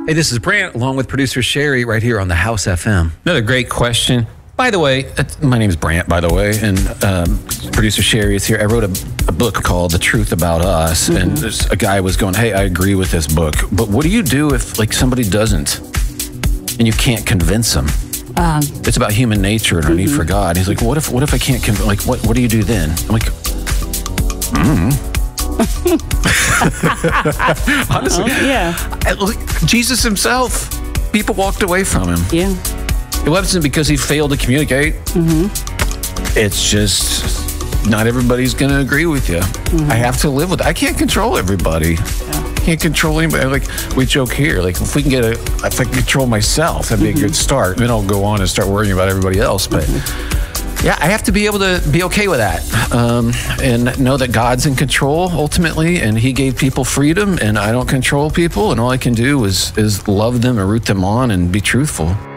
Hey, this is Brant, along with producer Sherry, right here on the House FM. Another great question. By the way, my name is Brant, by the way, and producer Sherry is here. I wrote a book called The Truth About Us, and there's a guy was going, hey, I agree with this book, but what do you do if like somebody doesn't and you can't convince them? It's about human nature and our need for God. He's like, what if I can't convince, like, what do you do then? I'm like, honestly, Jesus himself, people walked away from him. Yeah. It wasn't because he failed to communicate. It's just not everybody's going to agree with you. I have to live with it. I can't control everybody. Can't control anybody. Like we joke here, like if I can control myself, that'd be a good start. Then I'll go on and start worrying about everybody else. But yeah, I have to be able to be okay with that and know that God's in control ultimately, and he gave people freedom, and I don't control people, and all I can do is love them and root them on and be truthful.